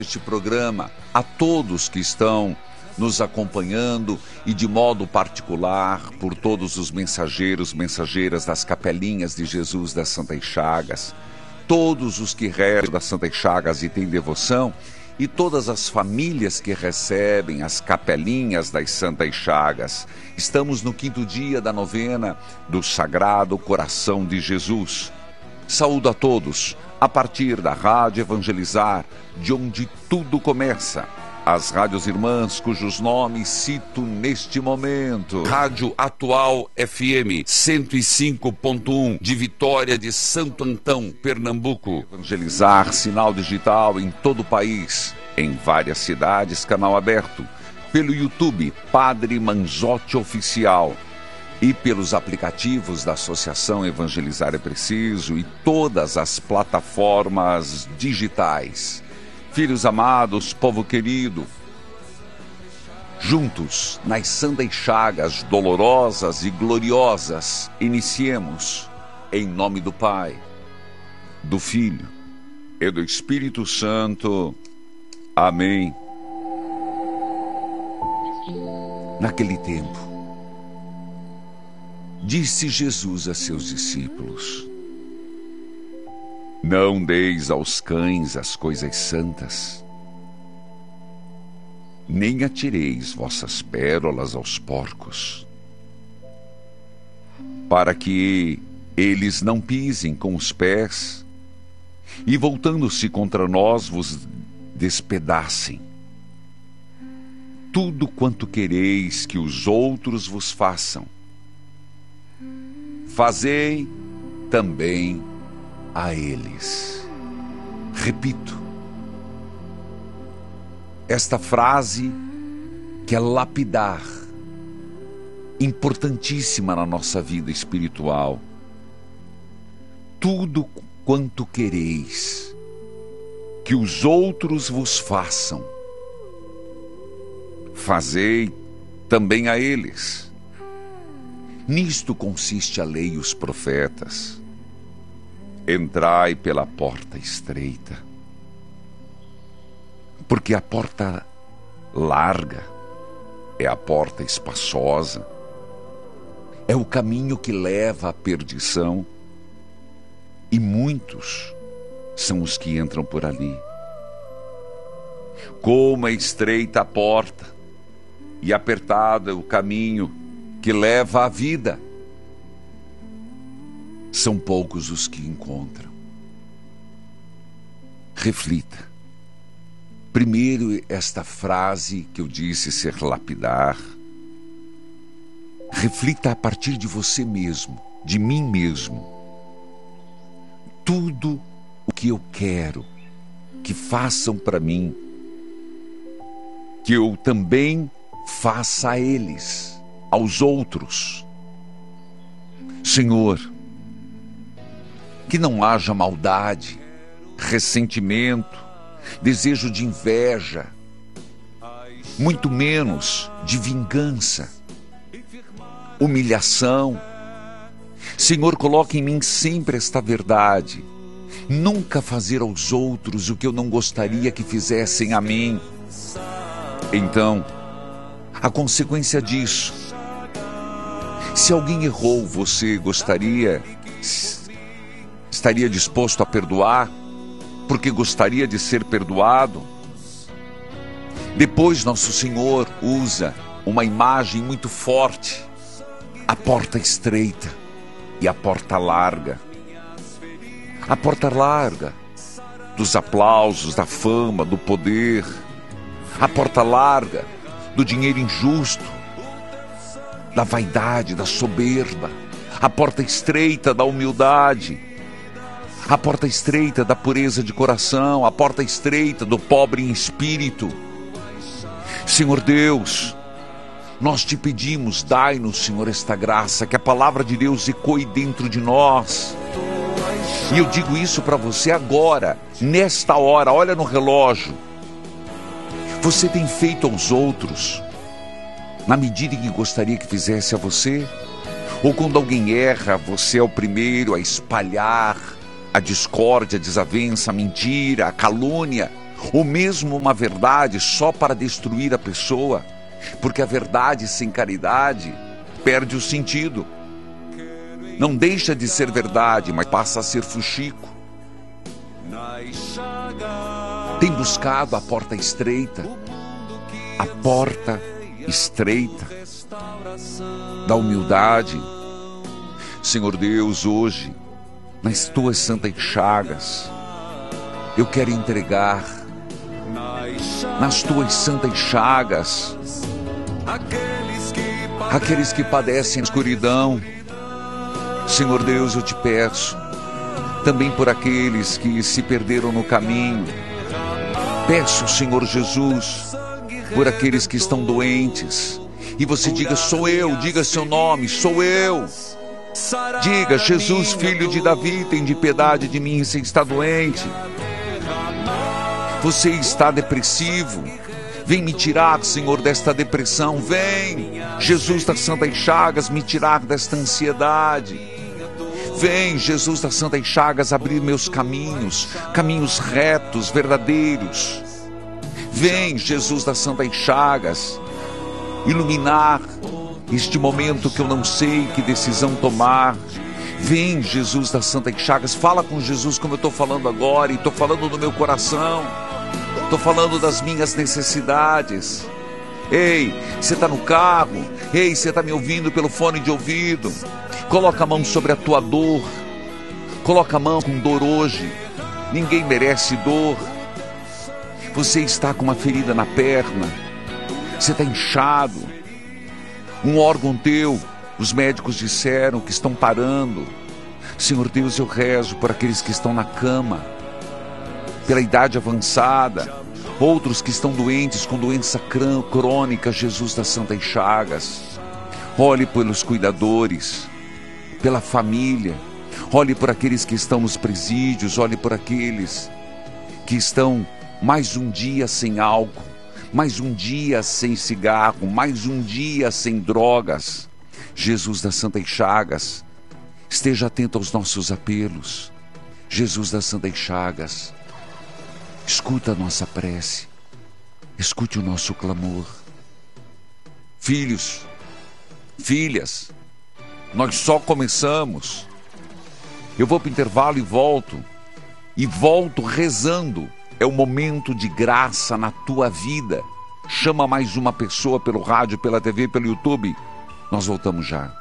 este programa, a todos que estão nos acompanhando e de modo particular por todos os mensageiros, mensageiras das capelinhas de Jesus das Santas Chagas, todos os que rezam das Santas Chagas e têm devoção, e todas as famílias que recebem as capelinhas das Santas Chagas. Estamos no 5º dia da novena do Sagrado Coração de Jesus. Saúdo a todos, a partir da Rádio Evangelizar, de onde tudo começa. As rádios irmãs cujos nomes cito neste momento: Rádio Atual FM 105.1 de Vitória de Santo Antão, Pernambuco. Evangelizar, sinal digital em todo o país, em várias cidades, canal aberto. Pelo YouTube, Padre Manzotti Oficial. E pelos aplicativos da Associação Evangelizar é Preciso e todas as plataformas digitais. Filhos amados, povo querido, juntos nas Santas Chagas dolorosas e gloriosas, iniciemos em nome do Pai, do Filho e do Espírito Santo. Amém. Naquele tempo, disse Jesus a seus discípulos: não deis aos cães as coisas santas, nem atireis vossas pérolas aos porcos, para que eles não pisem com os pés e, voltando-se contra nós, vos despedacem. Tudo quanto quereis que os outros vos façam, fazei também a eles. Repito, esta frase que é lapidar, importantíssima na nossa vida espiritual. Tudo quanto quereis que os outros vos façam, fazei também a eles. Nisto consiste a lei e os profetas. Entrai pela porta estreita, porque a porta larga é a porta espaçosa, é o caminho que leva à perdição, e muitos são os que entram por ali. Como é estreita a porta e apertado é o caminho que leva à vida, são poucos os que encontram. Reflita. Primeiro, esta frase que eu disse ser lapidar. Reflita a partir de você mesmo, de mim mesmo. Tudo o que eu quero que façam para mim, que eu também faça a eles, aos outros. Senhor, que não haja maldade, ressentimento, desejo de inveja, muito menos de vingança, humilhação. Senhor, coloque em mim sempre esta verdade: nunca fazer aos outros o que eu não gostaria que fizessem a mim. Então, a consequência disso, se alguém errou, você estaria disposto a perdoar, porque gostaria de ser perdoado? Depois, nosso Senhor usa uma imagem muito forte: a porta estreita e a porta larga. A porta larga dos aplausos, da fama, do poder. A porta larga do dinheiro injusto, da vaidade, da soberba. A porta estreita da humildade. A porta estreita da pureza de coração, a porta estreita do pobre em espírito. Senhor Deus, nós te pedimos, dai-nos, Senhor, esta graça, que a palavra de Deus ecoe dentro de nós. E eu digo isso para você agora, nesta hora. Olha no relógio. Você tem feito aos outros na medida em que gostaria que fizesse a você? Ou quando alguém erra, você é o primeiro a espalhar a discórdia, a desavença, a mentira, a calúnia? ou mesmo uma verdade só para destruir a pessoa, porque a verdade sem caridade perde o sentido. Não deixa de ser verdade, mas passa a ser fuxico. Tem buscado a porta estreita da humildade. Senhor Deus, hoje, nas tuas santas chagas, eu quero entregar nas tuas santas chagas aqueles que padecem escuridão. Senhor Deus, eu te peço também por aqueles que se perderam no caminho. Peço, Senhor Jesus, por aqueles que estão doentes. E você diga, sou eu, diga seu nome, sou eu. Diga, Jesus, filho de Davi, tem de piedade de mim, você está doente. Você está depressivo. Vem me tirar, Senhor, desta depressão. Vem, Jesus das Santas Chagas, me tirar desta ansiedade. Vem, Jesus das Santas Chagas, abrir meus caminhos, caminhos retos, verdadeiros. Vem, Jesus das Santas Chagas, iluminar este momento que eu não sei que decisão tomar. Vem, Jesus das Santas Chagas, fala com Jesus como eu estou falando agora, e estou falando do meu coração, estou falando das minhas necessidades. Ei, você está no carro? Ei, você está me ouvindo pelo fone de ouvido? Coloca a mão sobre a tua dor. Coloca a mão com dor hoje. Ninguém merece dor. Você está com uma ferida na perna. Você está inchado. Um órgão teu, os médicos disseram que estão parando. Senhor Deus, eu rezo por aqueles que estão na cama, pela idade avançada, outros que estão doentes com doença crônica. Jesus das Santas Chagas, olhe pelos cuidadores, pela família, olhe por aqueles que estão nos presídios, olhe por aqueles que estão mais um dia sem álcool, mais um dia sem cigarro, mais um dia sem drogas. Jesus das Santas Chagas, esteja atento aos nossos apelos. Jesus das Santas Chagas, escuta a nossa prece, escute o nosso clamor. Filhos, filhas, nós só começamos. Eu vou para o intervalo e volto rezando. É o momento de graça na tua vida. Chama mais uma pessoa pelo rádio, pela TV, pelo YouTube. Nós voltamos já.